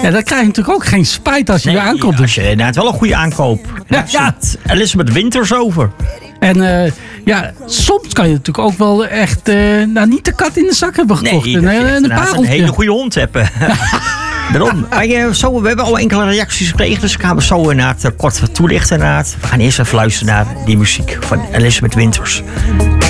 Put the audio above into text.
Ja, dan krijg je natuurlijk ook geen spijt als je weer aankomt. Als je inderdaad wel een goede aankoop. Ja. Elizabeth Winters over. En soms kan je natuurlijk ook wel echt niet de kat in de zak hebben gekocht. Nee, en een hele goede hond hebben. Daarom. We hebben al enkele reacties gekregen, dus ik ga we zo kort toelichten. We gaan eerst even luisteren naar die muziek van Elizabeth Winters.